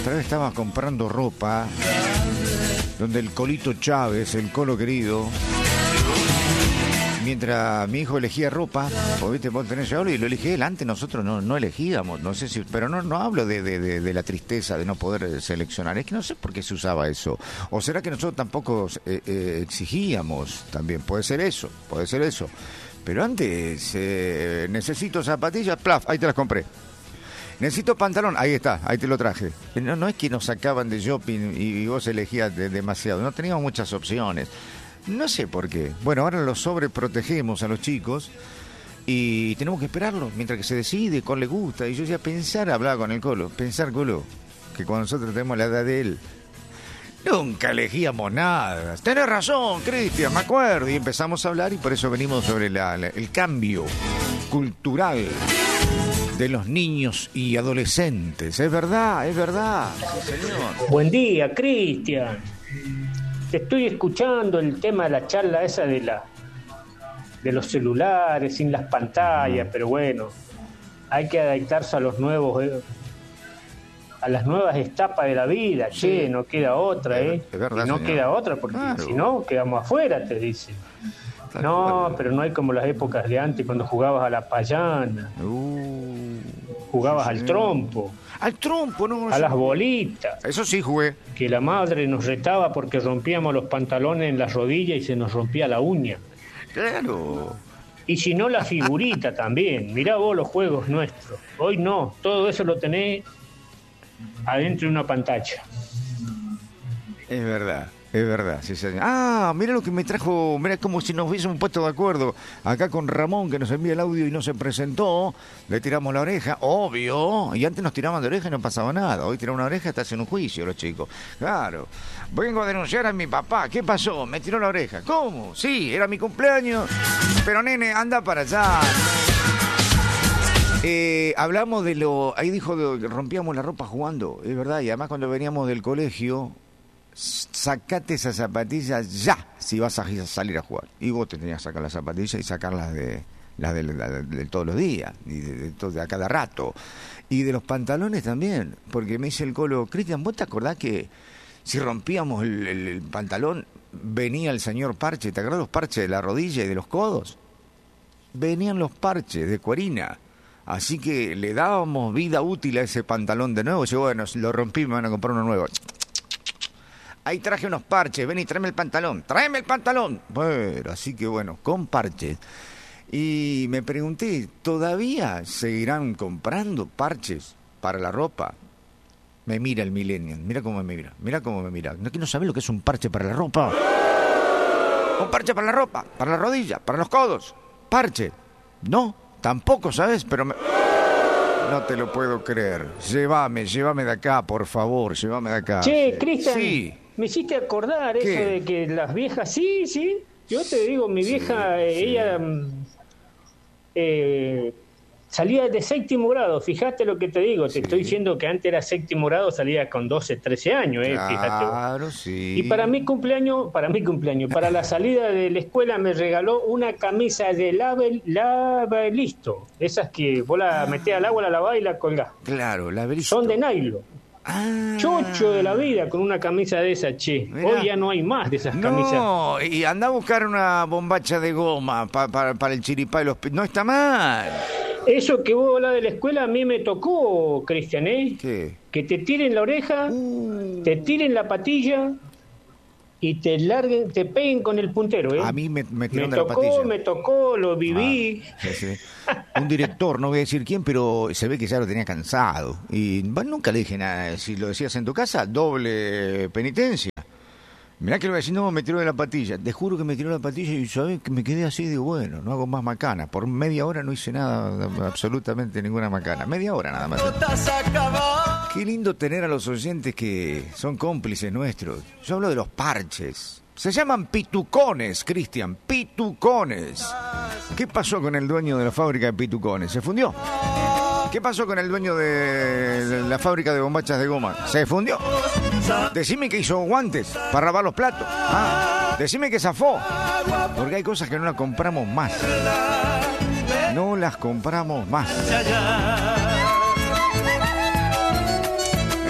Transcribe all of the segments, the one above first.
otra vez estaba comprando ropa, donde el Colito Chávez, el Colo querido, mientras mi hijo elegía ropa, pues viste, vos tenés regalo y lo elegí él. Antes nosotros no elegíamos, no sé si, pero no hablo de la tristeza de no poder seleccionar, es que no sé por qué se usaba eso. O será que nosotros tampoco exigíamos también, puede ser eso. Pero antes, necesito zapatillas, plaf, ahí te las compré. Necesito pantalón, ahí está, ahí te lo traje. No es que nos sacaban de shopping y vos elegías demasiado, no teníamos muchas opciones. No sé por qué. Bueno, ahora los sobreprotegemos a los chicos y tenemos que esperarlo mientras que se decide cuál le gusta. Y yo ya hablaba con el Colo, Colo, que cuando nosotros tenemos la edad de él, nunca elegíamos nada. Tenés razón, Cristian, me acuerdo. Y empezamos a hablar y por eso venimos sobre el cambio cultural de los niños y adolescentes. Es verdad. Sí, señor. Buen día, Cristian. Te estoy escuchando el tema de la charla esa de los celulares, sin las pantallas, pero bueno, hay que adaptarse a los nuevos, a las nuevas etapas de la vida, sí. No queda otra, Es verdad, no señor. queda otra, porque si no, quedamos afuera, te dicen. No, pero no hay como las épocas de antes, cuando jugabas a la payana, jugabas al trompo. Al trompo, no. A las bolitas. Eso sí jugué. Que la madre nos retaba porque rompíamos los pantalones en las rodillas y se nos rompía la uña. Claro. Y si no, la figurita también. Mirá vos los juegos nuestros. Hoy no, todo eso lo tenés adentro de una pantalla. Es verdad, sí, señor. Ah, mira lo que me trajo, mira como si nos hubiésemos puesto de acuerdo. Acá con Ramón, que nos envía el audio y no se presentó, le tiramos la oreja, obvio. Y antes nos tiraban de oreja y no pasaba nada. Hoy tiran una oreja hasta hacen un juicio los chicos. Claro. Vengo a denunciar a mi papá. ¿Qué pasó? Me tiró la oreja. ¿Cómo? Sí, era mi cumpleaños. Pero nene, anda para allá. Hablamos de ahí dijo que rompíamos la ropa jugando, es verdad. Y además cuando veníamos del colegio, sacate esas zapatillas ya, si vas a salir a jugar. Y vos te tenías que sacar las zapatillas y sacarlas de todos los días, y de a cada rato. Y de los pantalones también, porque me dice el Colo, Cristian, ¿vos te acordás que si rompíamos el pantalón, venía el señor parche? ¿Te acordás los parches de la rodilla y de los codos? Venían los parches de cuerina. Así que le dábamos vida útil a ese pantalón de nuevo. Y yo, bueno, lo rompí, me van a comprar uno nuevo. Ahí traje unos parches, ven y tráeme el pantalón. Bueno, así que bueno, con parches. Y me pregunté, ¿todavía seguirán comprando parches para la ropa? Me mira el millennial, mira cómo me mira. ¿No que no sabes lo que es un parche para la ropa? Un parche para la ropa, para la rodilla, para los codos. Parche. No, tampoco, ¿sabes? Pero no te lo puedo creer. Llévame de acá, por favor, llévame de acá. Che, Cristian, sí. Me hiciste acordar ¿Qué? eso de que las viejas, sí. Yo te digo, mi vieja, ella salía de séptimo grado, fíjate lo que te digo, te estoy diciendo que antes era séptimo grado, salía con 12, 13 años, fíjate. Claro, sí. Y para mi cumpleaños, para la salida de la escuela me regaló una camisa de lava listo, esas que vos la metés al agua, la lavás y la colgás. Claro, la listo. Son de nylon. Chocho de la vida con una camisa de esa, che. Mirá. Hoy ya no hay más de esas camisas. No, y anda a buscar una bombacha de goma para el chiripá y los... No está mal. Eso que vos hablas de la escuela a mí me tocó, Cristian, ¿eh? ¿Qué? Que te tiren la oreja, te tiren la patilla y te larguen, te peguen con el puntero, ¿eh? A mí me tiraron de la patilla. Me tocó, lo viví. Sí. Un director, no voy a decir quién, pero se ve que ya lo tenía cansado. Y nunca le dije nada. Si lo decías en tu casa, doble penitencia. Mirá que lo voy a decir, no, me tiró de la patilla. Te juro que me tiró la patilla y sabés que me quedé así, digo, bueno, no hago más macana. Por media hora no hice nada, absolutamente ninguna macana. Media hora nada más. Qué lindo tener a los oyentes que son cómplices nuestros. Yo hablo de los parches. Se llaman pitucones, Cristian, pitucones. ¿Qué pasó con el dueño de la fábrica de pitucones? ¿Se fundió? ¿Qué pasó con el dueño de la fábrica de bombachas de goma? ¿Se fundió? Decime que hizo guantes para lavar los platos. Decime que zafó. Porque hay cosas que no las compramos más. No las compramos más.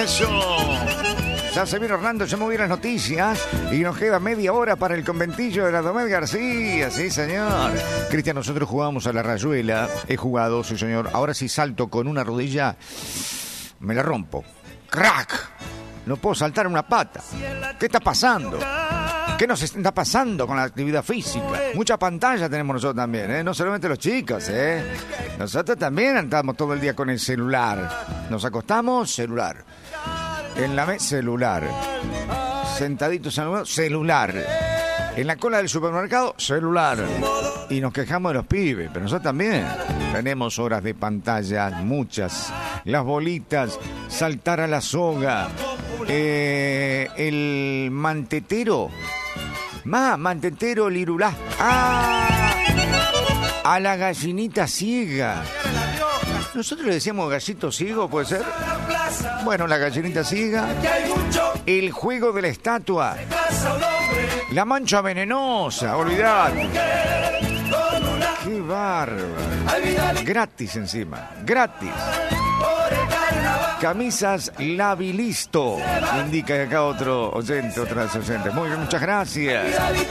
Eso. Ya se viene Orlando, ya moví las noticias y nos queda media hora para el conventillo de la Domet García. Sí, señor. Cristian, nosotros jugamos a la rayuela. He jugado, sí, señor. Ahora sí salto con una rodilla, me la rompo. ¡Crack! No puedo saltar una pata. ¿Qué está pasando? ¿Qué nos está pasando con la actividad física? Mucha pantalla tenemos nosotros también, ¿eh? No solamente los chicos, ¿eh? Nosotros también andamos todo el día con el celular. Nos acostamos, celular. En la mesa, celular. Sentaditos en el celular. En la cola del supermercado, celular. Y nos quejamos de los pibes, pero nosotros también. Tenemos horas de pantalla, muchas. Las bolitas, saltar a la soga. El mantetero. Mantetero lirulá. A la gallinita ciega. Nosotros le decíamos gallito ciego, ¿puede ser? Bueno, la gallinita ciega. El juego de la estatua. La mancha venenosa, olvidate. Qué bárbaro. Gratis encima, gratis. Camisas Labilisto, indica acá otro oyente, otra oyente. Muy bien, muchas gracias.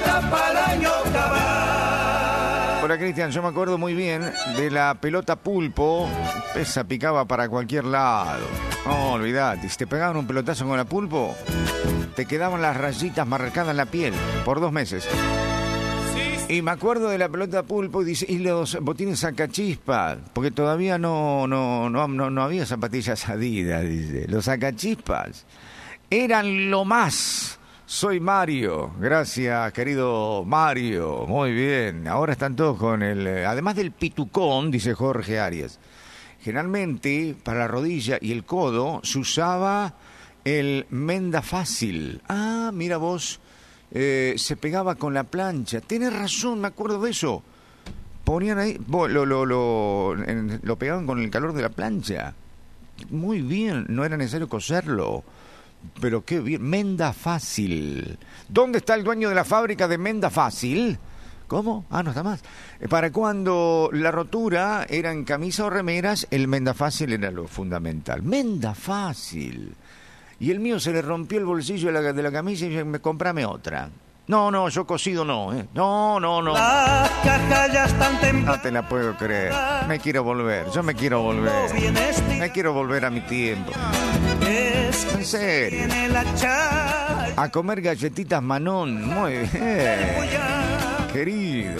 Hola, Cristian, yo me acuerdo muy bien de la pelota pulpo. Esa picaba para cualquier lado. No, olvidate, si te pegaban un pelotazo con la pulpo, te quedaban las rayitas marcadas en la piel por 2 meses. Y me acuerdo de la pelota pulpo y los botines sacachispas, porque todavía no había zapatillas Adidas, dice. Los sacachispas eran lo más. Soy Mario. Gracias, querido Mario. Muy bien. Ahora están todos con además del pitucón, dice Jorge Arias. Generalmente, para la rodilla y el codo, se usaba el menda fácil. Ah, mira vos. Se pegaba con la plancha. Tienes razón, me acuerdo de eso. Ponían ahí, lo pegaban con el calor de la plancha. Muy bien, no era necesario coserlo. Pero qué bien, Menda Fácil. ¿Dónde está el dueño de la fábrica de Menda Fácil? ¿Cómo? No está más. Para cuando la rotura eran camisas o remeras, el Menda Fácil era lo fundamental. Menda Fácil. Y el mío se le rompió el bolsillo de la camisa y me comprame otra. No, yo cosido no, ¿eh? No. No te la puedo creer. Me quiero volver, yo me quiero volver. Me quiero volver a mi tiempo. En serio. A comer galletitas Manón. Muy bien. Querido.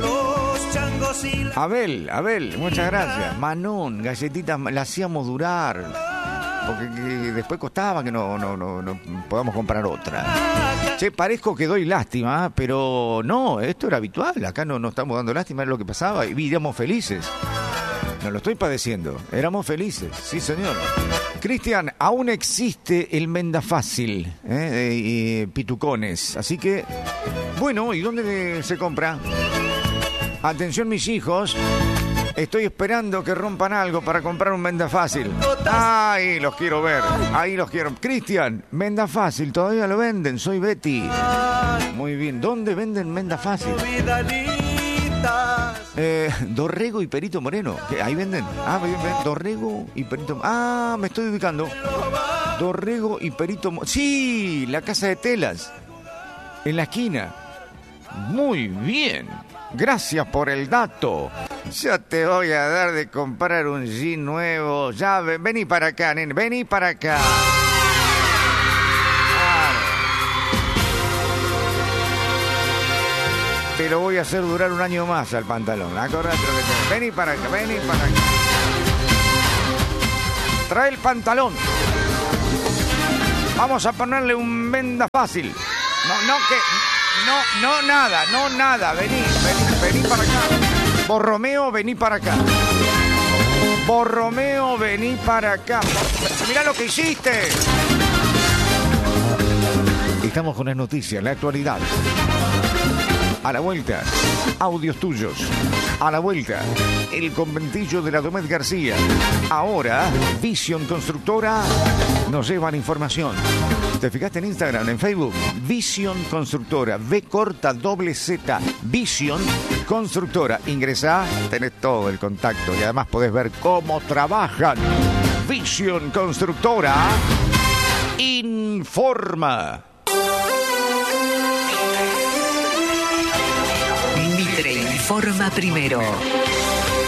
Abel, muchas gracias. Manón, galletitas, la hacíamos durar. Porque después costaba que no podamos comprar otra. Che, parezco que doy lástima, pero no, esto era habitual. Acá no estamos dando lástima, es lo que pasaba. Y vivíamos felices. No lo estoy padeciendo. Éramos felices, sí, señor. Cristian, aún existe el Menda Fácil, pitucones. Así que, bueno, ¿y dónde se compra? Atención, mis hijos. Estoy esperando que rompan algo para comprar un Menda Fácil. Ahí los quiero ver. Ahí los quiero. Cristian, Menda Fácil, todavía lo venden. Soy Betty. Muy bien. ¿Dónde venden Menda Fácil? Dorrego y Perito Moreno. Ahí venden. Bien. Dorrego y Perito. Me estoy ubicando. Dorrego y Perito Moreno. Sí, la casa de telas. En la esquina. Muy bien. Gracias por el dato. Yo te voy a dar de comprar un jean nuevo. Ya, vení para acá, nene. Vení para acá. Te lo voy a hacer durar un año más al pantalón. Acordate lo que tenés. Vení para acá. Trae el pantalón. Vamos a ponerle un Menda Fácil. Nada. Vení para acá. Borromeo, vení para acá. Mirá lo que hiciste. Estamos con las noticias, la actualidad. A la vuelta, audios tuyos. A la vuelta, el conventillo de la Domet García. Ahora, Vision Constructora nos lleva la información. ¿Te fijaste en Instagram, en Facebook? Vision Constructora, V-Z, Vision Constructora. Ingresá, tenés todo el contacto y además podés ver cómo trabajan. Vision Constructora. informa. Mitre informa primero.